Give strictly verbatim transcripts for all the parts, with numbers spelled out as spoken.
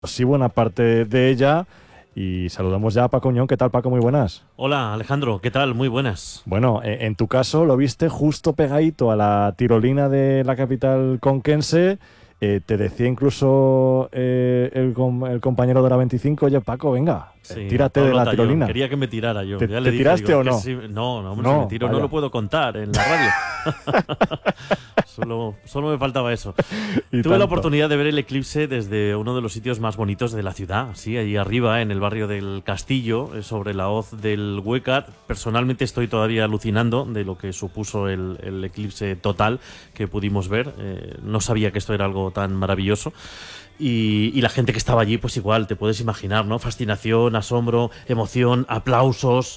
sí buena parte de ella. Y saludamos ya a Paco Uñón. ¿Qué tal, Paco? Muy buenas. Hola, Alejandro. ¿Qué tal? Muy buenas. Bueno, en tu caso lo viste justo pegadito a la tirolina de la capital conquense. Eh, te decía incluso eh, el, el compañero de la veinticinco, oye, Paco, venga, sí, tírate Pablo de la Tallón. tirolina. Quería que me tirara yo. ¿Te, ya te le dije, tiraste digo, o no? Sí, no, no, hombre, no, si me tiro vaya. No lo puedo contar en la radio. solo, solo me faltaba eso. Tuve tanto. la oportunidad de ver el eclipse desde uno de los sitios más bonitos de la ciudad, sí, allí arriba, en el barrio del Castillo, sobre la hoz del Huécar. Personalmente estoy todavía alucinando de lo que supuso el, el eclipse total que pudimos ver. Eh, no sabía que esto era algo tan maravilloso. Y, y la gente que estaba allí, pues igual, te puedes imaginar, ¿no? Fascinación, asombro, emoción, aplausos.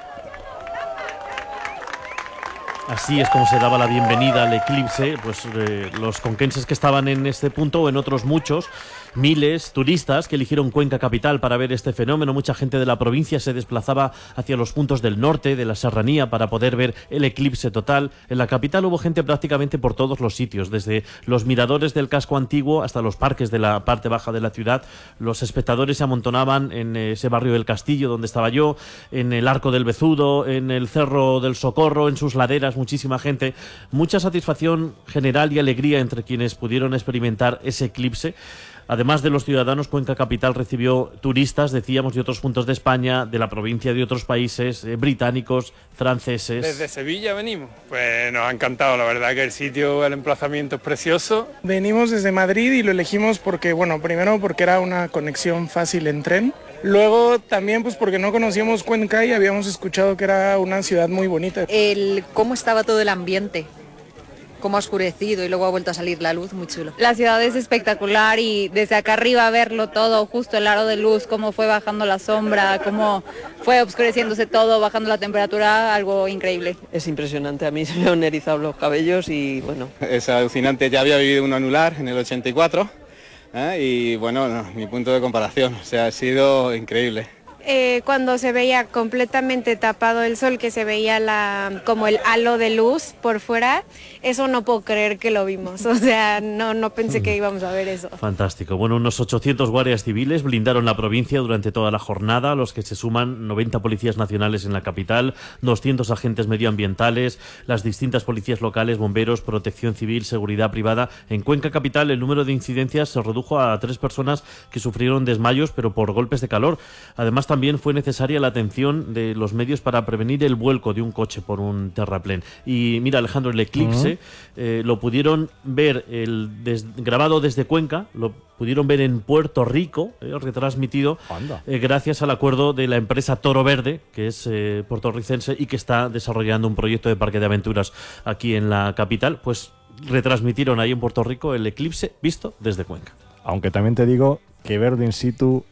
Así es como se daba la bienvenida al eclipse, pues eh, los conquenses que estaban en este punto o en otros muchos, miles turistas que eligieron Cuenca capital para ver este fenómeno. Mucha gente de la provincia se desplazaba hacia los puntos del norte, de la serranía, para poder ver el eclipse total. En la capital hubo gente prácticamente por todos los sitios, desde los miradores del casco antiguo hasta los parques de la parte baja de la ciudad. Los espectadores se amontonaban en ese barrio del Castillo donde estaba yo, en el Arco del Bezudo, en el Cerro del Socorro, en sus laderas, muchísima gente. Mucha satisfacción general y alegría entre quienes pudieron experimentar ese eclipse. Además de los ciudadanos, Cuenca capital recibió turistas, decíamos, de otros puntos de España, de la provincia, de otros países, eh, británicos, franceses. Desde Sevilla venimos. Pues nos ha encantado, la verdad que el sitio, el emplazamiento es precioso. Venimos desde Madrid y lo elegimos porque, bueno, primero porque era una conexión fácil en tren. Luego también pues porque no conocíamos Cuenca y habíamos escuchado que era una ciudad muy bonita. El cómo estaba todo el ambiente. Cómo ha oscurecido y luego ha vuelto a salir la luz, muy chulo. La ciudad es espectacular y desde acá arriba verlo todo, justo el aro de luz, cómo fue bajando la sombra, cómo fue oscureciéndose todo, bajando la temperatura, algo increíble. Es impresionante, a mí se me han erizado los cabellos y bueno. Es alucinante, ya había vivido un anular en el ochenta y cuatro ¿eh? y bueno, no, mi punto de comparación, o sea, ha sido increíble. Eh, cuando se veía completamente tapado el sol, que se veía la, como el halo de luz por fuera, eso no puedo creer que lo vimos, o sea, no, no pensé que íbamos a ver eso. Fantástico. Bueno, unos ochocientos guardias civiles blindaron la provincia durante toda la jornada, a los que se suman noventa policías nacionales en la capital, doscientos agentes medioambientales, las distintas policías locales, bomberos, protección civil, seguridad privada. En Cuenca capital el número de incidencias se redujo a tres personas que sufrieron desmayos, pero por golpes de calor. Además, también fue necesaria la atención de los medios para prevenir el vuelco de un coche por un terraplén. Y mira, Alejandro, el eclipse uh-huh. eh, lo pudieron ver el des, grabado desde Cuenca, lo pudieron ver en Puerto Rico, eh, retransmitido eh, gracias al acuerdo de la empresa Toro Verde, que es eh, puertorricense y que está desarrollando un proyecto de parque de aventuras aquí en la capital. Pues retransmitieron ahí en Puerto Rico el eclipse visto desde Cuenca. Aunque también te digo que verlo in situ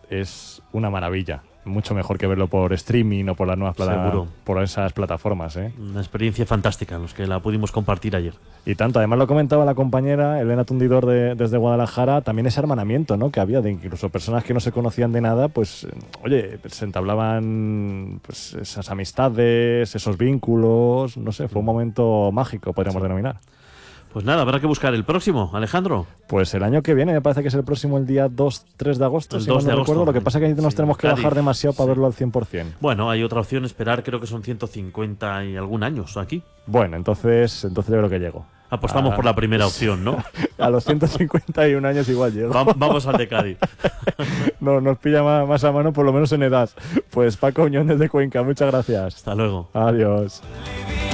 es una maravilla. Mucho mejor que verlo por streaming o por las nuevas plataformas, por esas plataformas, ¿eh? Una experiencia fantástica en los que la pudimos compartir ayer. Y tanto, además lo comentaba la compañera Elena Tundidor de, desde Guadalajara, también ese hermanamiento, ¿no? Que había de incluso personas que no se conocían de nada, pues, oye, se entablaban pues, esas amistades, esos vínculos, no sé, fue un momento mágico, podríamos sí. denominar. Pues nada, habrá que buscar el próximo, Alejandro. Pues el año que viene, me parece que es el próximo, el día dos, tres de agosto, el si dos no de me agosto. recuerdo. Lo que pasa es que nos sí, tenemos que Cádiz. bajar demasiado para sí. verlo al cien por ciento. Bueno, hay otra opción, esperar, creo que son ciento cincuenta y algún años aquí. Bueno, entonces, entonces yo creo que llego. Apostamos ah, por la primera opción, ¿no? A los ciento cincuenta y un años igual llego. Va, vamos al de Cádiz. No, nos pilla más, más a mano, por lo menos en edad. Pues Paco Uñón desde Cuenca, muchas gracias. Hasta luego. Adiós.